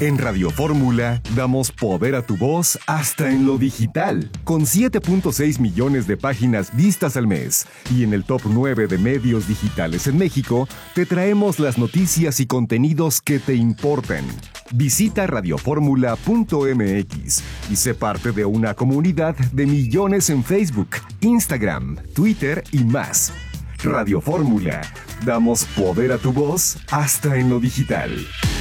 En Radio Fórmula damos poder a tu voz hasta en lo digital, con 7.6 millones de páginas vistas al mes. Y en el top 9 de medios digitales en México, te traemos las noticias y contenidos que te importan. Visita radioformula.mx y sé parte de una comunidad de millones en Facebook, Instagram, Twitter y más. Radio Fórmula, damos poder a tu voz hasta en lo digital.